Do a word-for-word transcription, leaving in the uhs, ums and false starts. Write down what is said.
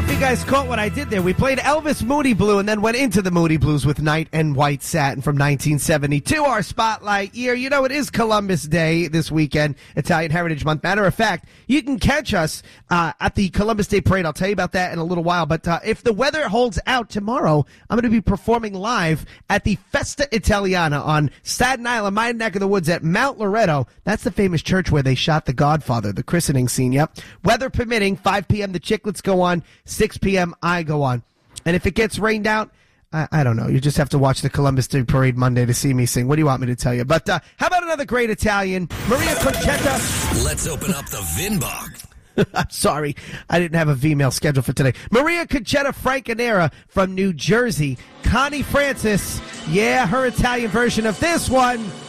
if you guys caught what I did there. We played Elvis Moody Blue and then went into the Moody Blues with Night and White Satin from nineteen seventy-two, our spotlight year. You know, it is Columbus Day this weekend, Italian Heritage Month. Matter of fact, you can catch us uh, at the Columbus Day Parade. I'll tell you about that in a little while. But uh, if the weather holds out tomorrow, I'm going to be performing live at the Festa Italiana on Staten Island, my neck of the woods at Mount Loretto. That's the famous church where they shot The Godfather, the christening scene. Yep. Weather permitting, five p.m. the Chicklets go on, six p.m. I go on. And if it gets rained out, I, I don't know. You just have to watch the Columbus Day Parade Monday to see me sing. What do you want me to tell you? But uh, how about another great Italian, Maria Conchetta? Let's open up the Vinbox. I'm sorry. I didn't have a V-mail scheduled for today. Maria Conchetta Francanera from New Jersey. Connie Francis. Yeah, her Italian version of this one.